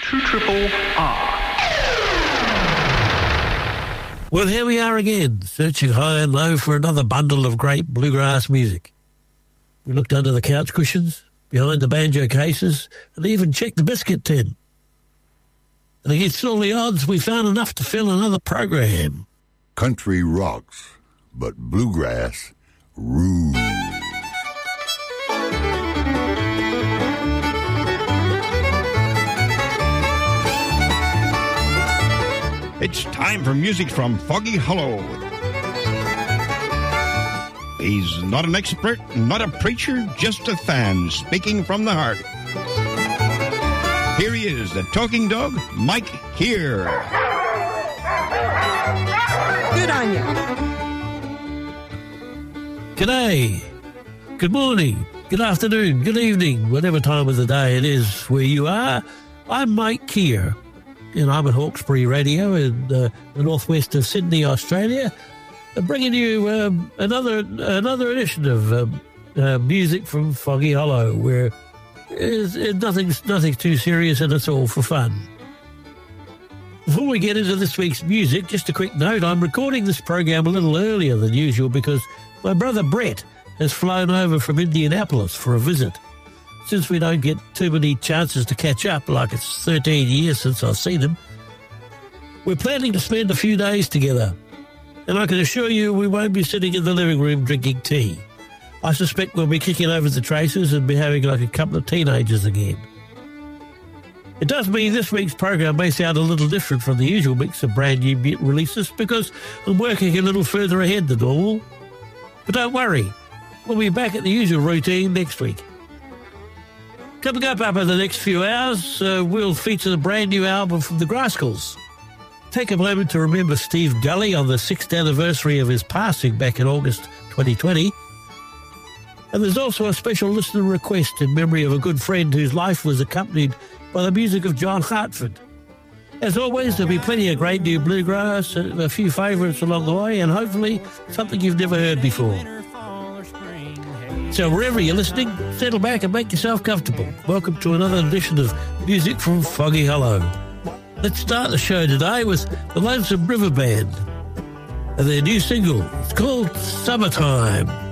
2RRR. Well, here we are again, searching high and low for another bundle of great bluegrass music. We looked under the couch cushions, behind the banjo cases, and even checked the biscuit tin. And against all the odds, we found enough to fill another program. Country rocks, but bluegrass rules. It's time for music from Foggy Hollow. He's not an expert, not a preacher, just a fan speaking from the heart. Here he is, the talking dog, Mike Here. Good on you. G'day, good morning, good afternoon, good evening, whatever time of the day it is where you are. I'm Mike Keir, and I'm at Hawkesbury Radio in the northwest of Sydney, Australia, bringing you another edition of music from Foggy Hollow, where nothing's too serious and it's all for fun. Before we get into this week's music, just a quick note, I'm recording this program a little earlier than usual because my brother Brett has flown over from Indianapolis for a visit. Since we don't get too many chances to catch up, like it's 13 years since I've seen him, we're planning to spend a few days together. And I can assure you we won't be sitting in the living room drinking tea. I suspect we'll be kicking over the traces and be having like a couple of teenagers again. It does mean this week's program may sound a little different from the usual mix of brand new releases because I'm working a little further ahead than normal. But don't worry, we'll be back at the usual routine next week. Coming up over the next few hours, we'll feature the brand new album from the Grascals. Take a moment to remember Steve Gully on the 6th anniversary of his passing back in August 2020. And there's also a special listener request in memory of a good friend whose life was accompanied by the music of John Hartford. As always, there'll be plenty of great new bluegrass, a few favourites along the way, and hopefully something you've never heard before. So wherever you're listening, settle back and make yourself comfortable. Welcome to another edition of Music from Foggy Hollow. Let's start the show today with the Lonesome River Band and their new single. It's called Summertime.